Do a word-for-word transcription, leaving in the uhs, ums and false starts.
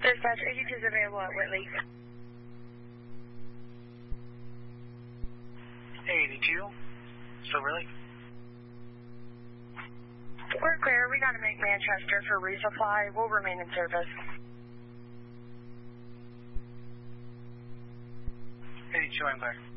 Dispatch, eighty-two is available at Whitley. eighty-two, Silver Lake. We're clear. We got to make Manchester for resupply. We'll remain in service. eighty-two, I'm clear.